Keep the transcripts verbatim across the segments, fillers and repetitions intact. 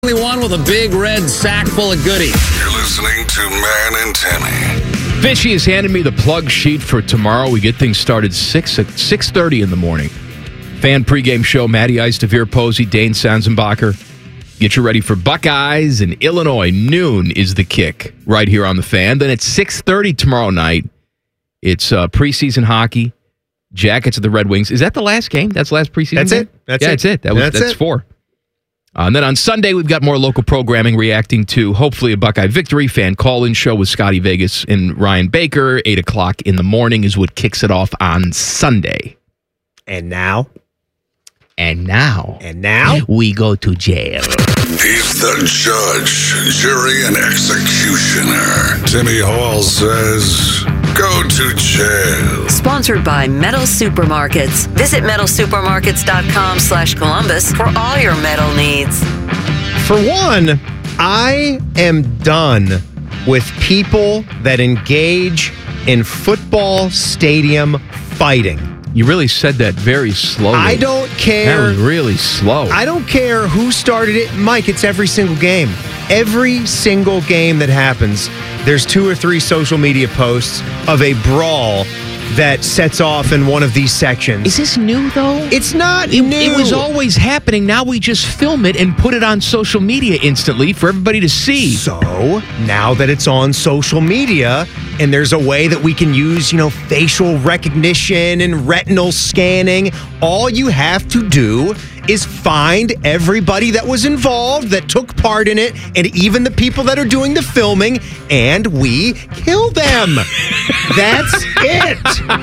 One with a big red sack full of goodies. You're listening to Man and Tammy. Fishy has handed me the plug sheet for tomorrow. We get things started six at six thirty in the morning. Fan pregame show. Matty Ice, DeVere Posey, Dane Sanzenbacher. Get you ready for Buckeyes in Illinois. Noon is the kick right here on the Fan. Then at six thirty tomorrow night, it's uh, preseason hockey. Jackets of the Red Wings. Is that the last game? That's the last preseason That's game? it. That's yeah, it. that's it. That was, that's that's it. four. Uh, and then on Sunday, we've got more local programming reacting to hopefully a Buckeye victory. Fan call-in show with Scotty Vegas and Ryan Baker. eight o'clock in the morning is what kicks it off on Sunday. And now? And now? And now? We go to jail. He's the judge, jury, and executioner. Timmy Hall says, go to jail. Sponsored by Metal Supermarkets. Visit metal supermarkets dot com slash Columbus for all your metal needs. For one, I am done with people that engage in football stadium fighting. You really said that very slowly. I don't care. That was really slow. I don't care who started it. Mike, it's every single game. Every single game that happens, there's two or three social media posts of a brawl that sets off in one of these sections. Is this new, though? It's not It, new. it was always happening. Now we just film it and put it on social media instantly for everybody to see. So now that it's on social media and there's a way that we can use, you know, facial recognition and retinal scanning, all you have to do is find everybody that was involved, that took part in it, and even the people that are doing the filming, and we kill them. That's it.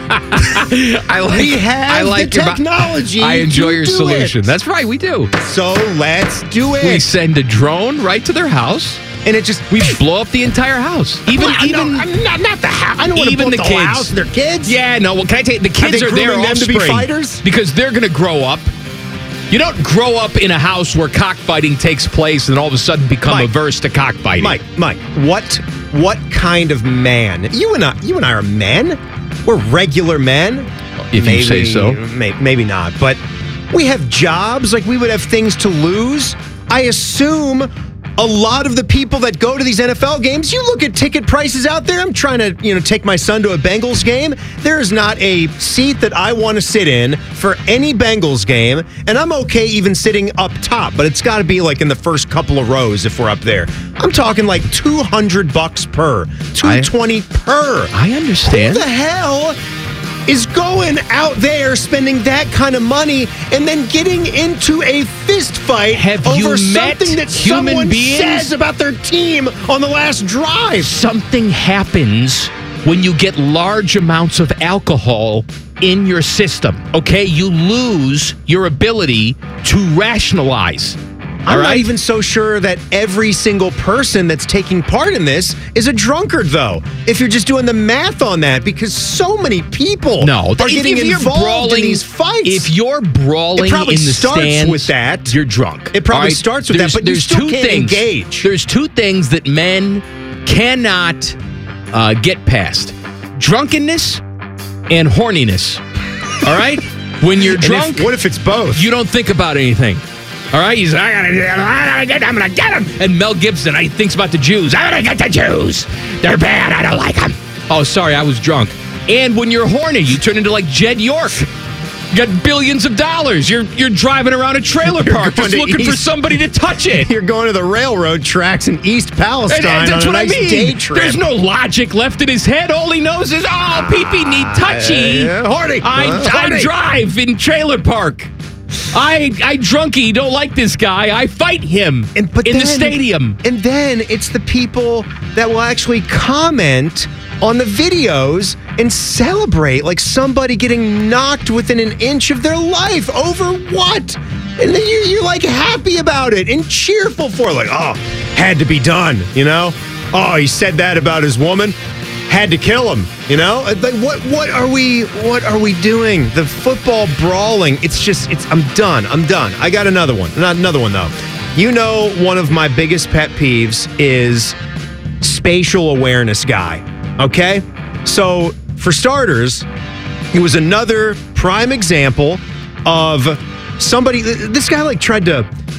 I like, We have I like the your- technology I enjoy to your do solution. it. That's right, we do. So let's do it. We send a drone right to their house. and it just We blow up the entire house. Even Well, even no, I'm not, not the house. I don't want to even blow the up the whole kids. house. Their kids. Yeah, no. Well, can I tell you, the kids they are, their grooming them to be offspring fighters? because they're going to grow up. You don't grow up in a house where cockfighting takes place and all of a sudden become Mike, averse to cockfighting. Mike, Mike, what what kind of man? You and I, you and I are men. We're regular men. If you say so. May, maybe not, but we have jobs. Like, we would have things to lose. I assume a lot of the people that go to these N F L games, you look at ticket prices out there. I'm trying to, you know, take my son to a Bengals game. There is not a seat that I want to sit in for any Bengals game, and I'm okay even sitting up top, but it's got to be like in the first couple of rows if we're up there. I'm talking like two hundred bucks per, two twenty per. I understand. Who the hell is going out there spending that kind of money and then getting into a fist fight Have over you met something that human someone beings? says about their team on the last drive? Something happens when you get large amounts of alcohol in your system, okay? You lose your ability to rationalize. I'm All not right? even so sure that every single person that's taking part in this is a drunkard, though. If you're just doing the math on that, because so many people No, are if- getting if you're involved brawling, in these fights. If you're brawling It probably in the starts stands, with that. you're drunk. It probably All right? starts with There's- that, but you there's still two can't things, engage. There's two things that men cannot uh, get past: drunkenness and horniness. All right, when you're And drunk, if, what if it's both? you don't think about anything. All right, he's I gotta, I gotta get, I'm gonna get him. And Mel Gibson, he thinks about the Jews. I'm gonna get the Jews. They're bad. I don't like them. Oh, sorry, I was drunk. And when you're horny, you turn into like Jed York. You got billions of dollars. You're you're driving around a trailer park going just to looking for East- somebody to touch it. You're going to the railroad tracks in East Palestine And- and that's on a what nice I mean. day trip. There's no logic left in his head. All he knows is, oh, pee-pee need touchy. Uh, horny. I, Uh, I horny. drive in trailer park. I I drunky don't like this guy. I fight him And, but in then, the stadium. And then it's the people that will actually comment on the videos and celebrate like somebody getting knocked within an inch of their life over what? And then you, you're like happy about it and cheerful for it. Like, oh, had to be done, you know? Oh, he said that about his woman. Had to kill him, you know? Like, what what are we what are we doing? The football brawling, it's just it's I'm done. I'm done. I got another one. Not another one though. You know, one of my biggest pet peeves is spatial awareness guy. Okay? So, for starters, it was another prime example of somebody this guy like tried to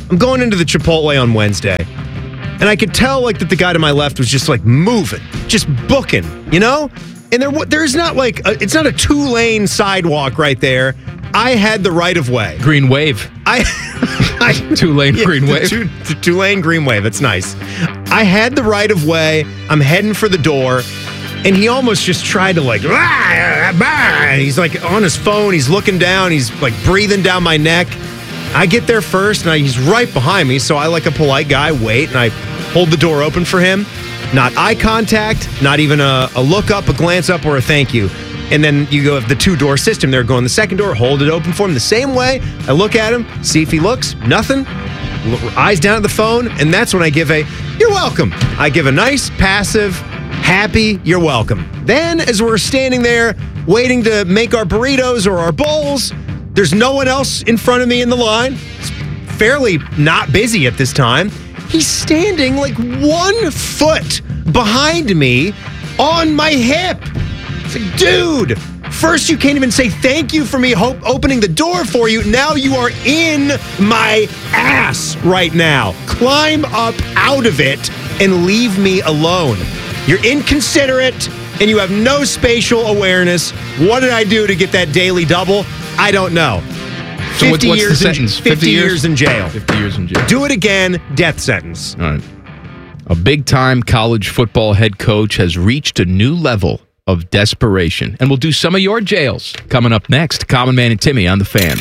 I'm going into the Chipotle on Wednesday, and I could tell like that the guy to my left was just like moving, just booking, you know? And there, there's not like, a, it's not a two-lane sidewalk right there. I had the right of way. Green wave. I, I Two-lane yeah, green the wave. Two, the two-lane green wave. That's nice. I had the right of way. I'm heading for the door. And he almost just tried to like, ah, bah. He's like on his phone. He's looking down. He's like breathing down my neck. I get there first, and I, he's right behind me. So I, like a polite guy, wait, and I hold the door open for him. Not eye contact, not even a, a look up, a glance up, or a thank you. And then you go the two-door system. They're going the second door, hold it open for him the same way. I look at him, see if he looks, nothing. Look, eyes down at the phone, and that's when I give a, you're welcome. I give a nice, passive, happy, you're welcome. Then, as we're standing there waiting to make our burritos or our bowls, there's no one else in front of me in the line. It's fairly not busy at this time. He's standing like one foot behind me on my hip. It's like, dude, first you can't even say thank you for me ho- opening the door for you. Now you are in my ass right now. Climb up out of it and leave me alone. You're inconsiderate and you have no spatial awareness. What did I do to get that daily double? I don't know. So what's, what's the sentence? In, fifty years in jail. fifty years in jail. Do it again, death sentence. All right. A big-time college football head coach has reached a new level of desperation. And we'll do some of your jails coming up next. Common Man and Timmy on The Fan.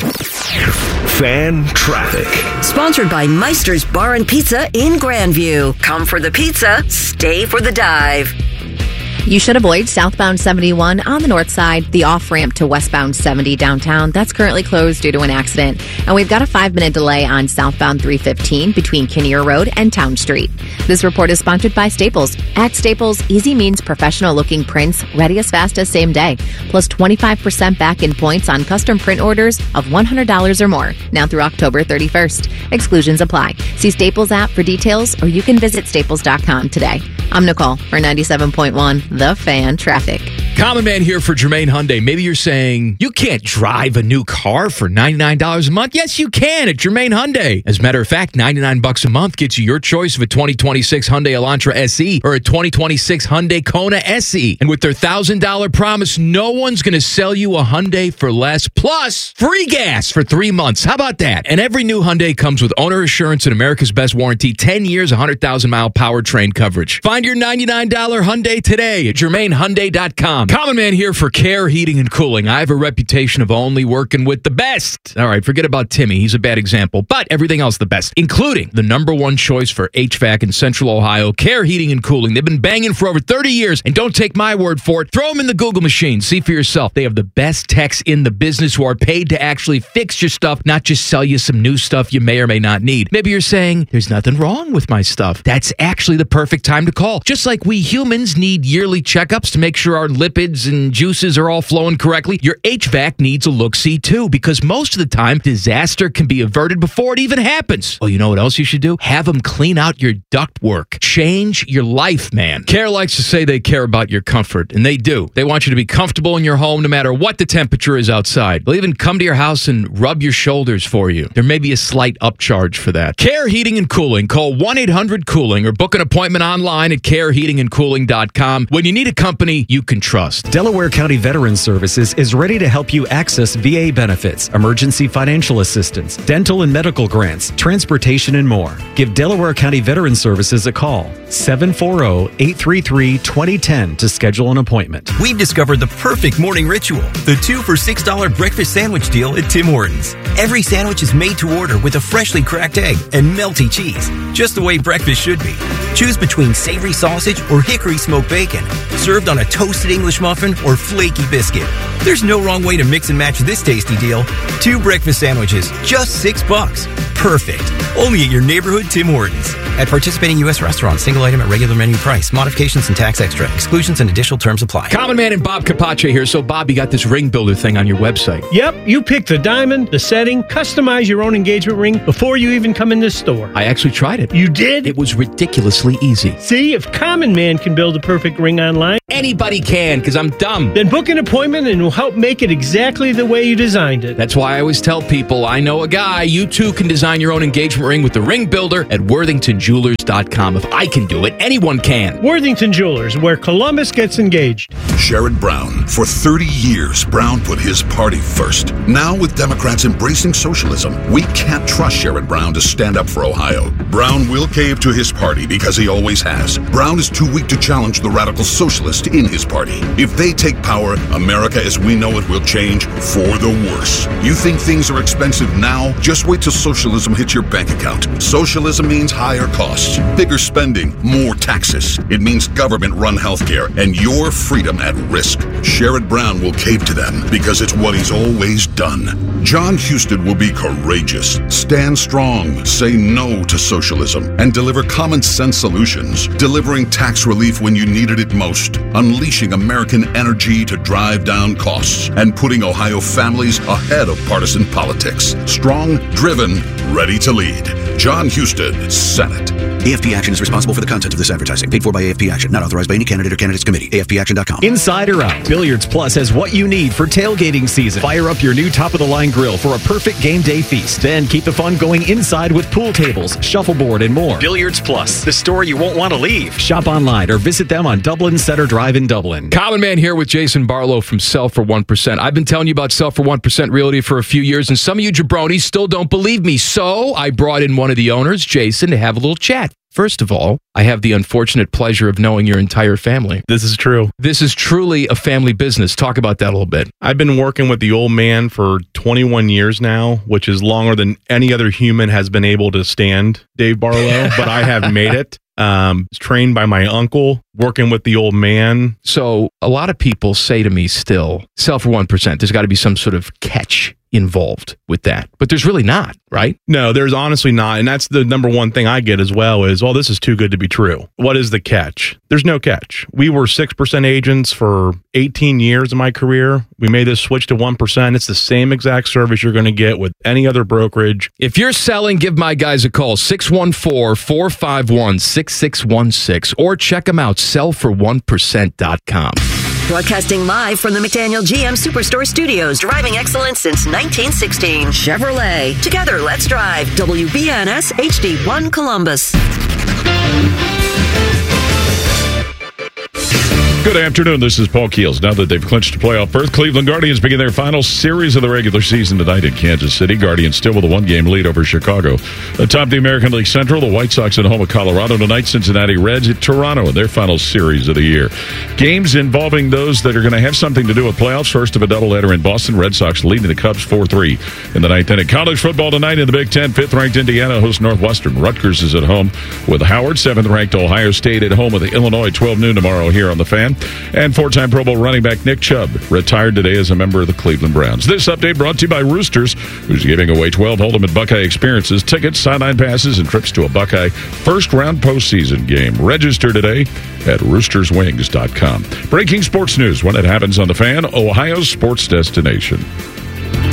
Fan Traffic. Sponsored by Meister's Bar and Pizza in Grandview. Come for the pizza, stay for the dive. You should avoid southbound seventy-one on the north side, the off-ramp to westbound seventy downtown. That's currently closed due to an accident. And we've got a five-minute delay on southbound three fifteen between Kinnear Road and Town Street. This report is sponsored by Staples. At Staples, easy means professional-looking prints, ready as fast as same day. Plus twenty-five percent back in points on custom print orders of one hundred dollars or more. Now through October thirty-first. Exclusions apply. See Staples app for details, or you can visit staples dot com today. I'm Nicole for ninety-seven point one The Fan Traffic. Common Man here for Germain Hyundai. Maybe you're saying, you can't drive a new car for ninety-nine dollars a month. Yes, you can at Germain Hyundai. As a matter of fact, ninety-nine bucks a month gets you your choice of a twenty twenty-six Hyundai Elantra S E or a twenty twenty-six Hyundai Kona S E. And with their one thousand dollars promise, no one's going to sell you a Hyundai for less. Plus, free gas for three months. How about that? And every new Hyundai comes with owner assurance and America's Best Warranty, ten years, one hundred thousand mile powertrain coverage. Find your ninety-nine dollars Hyundai today at Germain Hyundai dot com. Common Man here for Care Heating and Cooling. I have a reputation of only working with the best. All right, forget about Timmy. He's a bad example, but everything else the best, including the number one choice for H V A C in Central Ohio, Care Heating and Cooling. They've been banging for over thirty years, and don't take my word for it. Throw them in the Google machine. See for yourself. They have the best techs in the business who are paid to actually fix your stuff, not just sell you some new stuff you may or may not need. Maybe you're saying, there's nothing wrong with my stuff. That's actually the perfect time to call. Just like we humans need yearly checkups to make sure our lipids and juices are all flowing correctly, your H V A C needs a look-see too, because most of the time, disaster can be averted before it even happens. Well, you know what else you should do? Have them clean out your ductwork. Change your life, man. Care likes to say they care about your comfort, and they do. They want you to be comfortable in your home no matter what the temperature is outside. They'll even come to your house and rub your shoulders for you. There may be a slight upcharge for that. Care Heating and Cooling. Call one eight hundred cooling or book an appointment online at care heating and cooling dot com when you need a company you can trust. Delaware County Veterans Services is ready to help you access V A benefits, emergency financial assistance, dental and medical grants, transportation, and more. Give Delaware County Veterans Services a call, seven four zero, eight three three, two zero one zero to schedule an appointment. We've discovered the perfect morning ritual, the two for six dollars breakfast sandwich deal at Tim Hortons. Every sandwich is made to order with a freshly cracked egg and melty cheese, just the way breakfast should be. Choose between savory sausage or hickory smoked bacon, served on a toasted English muffin or flaky biscuit. There's no wrong way to mix and match this tasty deal. Two breakfast sandwiches, just six bucks. Perfect. Only at your neighborhood Tim Hortons. At participating U S restaurants, single item at regular menu price. Modifications and tax extra. Exclusions and additional terms apply. Common Man and Bob Capace here. So, Bob, you got this ring builder thing on your website. Yep, you pick the diamond, the setting, customize your own engagement ring before you even come in this store. I actually tried it. You did? It was ridiculously easy. See, if Common Man can build a perfect ring online, anybody can, because I'm dumb. Then book an appointment and we'll will help make it exactly the way you designed it. That's why I always tell people, I know a guy. You too can design your own engagement ring with the Ring Builder at worthington jewelers dot com. If I can do it, anyone can. Worthington Jewelers, where Columbus gets engaged. Sherrod Brown. For thirty years, Brown put his party first. Now, with Democrats embracing socialism, we can't trust Sherrod Brown to stand up for Ohio. Brown will cave to his party because he always has. Brown is too weak to challenge the radical socialist in his party. If they take power, America as we know it will change for the worse. You think things are expensive now? Just wait till socialism hits your bank account. Socialism means higher costs, bigger spending, more taxes. It means government-run healthcare and your freedom at risk. Sherrod Brown will cave to them because it's what he's always done. John Husted will be courageous, stand strong, say no to socialism, and deliver common-sense solutions, delivering tax relief when you needed it most, unleashing American energy to drive down costs, and putting Ohio families ahead of partisan politics. Strong, driven, ready to lead. John Husted, Senate. A F P Action is responsible for the content of this advertising. Paid for by A F P Action. Not authorized by any candidate or candidates committee. A F P action dot com. Inside or out, Billiards Plus has what you need for tailgating season. Fire up your new top-of-the-line grill for a perfect game day feast. Then keep the fun going inside with pool tables, shuffleboard, and more. Billiards Plus, the store you won't want to leave. Shop online or visit them on Dublin Center Drive in Dublin. Common Man here with Jason Barlow from Sell for one percent. I've been telling you about Sell for one percent Realty for a few years, and some of you jabronis still don't believe me. So I brought in one of the owners, Jason, to have a little chat. First of all, I have the unfortunate pleasure of knowing your entire family. This is true. This is truly a family business. Talk about that a little bit. I've been working with the old man for twenty-one years now, which is longer than any other human has been able to stand, Dave Barlow, but I have made it. Um, trained by my uncle, working with the old man. So a lot of people say to me still, Sell for one percent. There's got to be some sort of catch involved with that. But there's really not, right? No, there's honestly not. And that's the number one thing I get as well is, well, this is too good to be true. What is the catch? There's no catch. We were six percent agents for eighteen years in my career. We made this switch to one percent. It's the same exact service you're going to get with any other brokerage. If you're selling, give my guys a call, six one four, four five one, six six one six, or check them out, sell for one percent dot com. Broadcasting live from the McDaniel G M Superstore Studios, driving excellence since nineteen sixteen. Chevrolet. Together, let's drive. W B N S H D one Columbus. Good afternoon. This is Paul Keels. Now that they've clinched a playoff berth, Cleveland Guardians begin their final series of the regular season tonight in Kansas City. Guardians still with a one-game lead over Chicago. Atop the American League Central, the White Sox at home at Colorado tonight. Cincinnati Reds at Toronto in their final series of the year. Games involving those that are going to have something to do with playoffs. First of a doubleheader in Boston. Red Sox leading the Cubs four three in the ninth inning. College football tonight in the Big Ten. Fifth-ranked Indiana hosts Northwestern. Rutgers is at home with Howard. Seventh-ranked Ohio State at home with Illinois. twelve noon tomorrow here on the Fan. And four-time Pro Bowl running back Nick Chubb retired today as a member of the Cleveland Browns. This update brought to you by Roosters, who's giving away twelve Ultimate Buckeye experiences, tickets, sideline passes, and trips to a Buckeye first-round postseason game. Register today at roosters wings dot com. Breaking sports news when it happens on the Fan, Ohio's sports destination.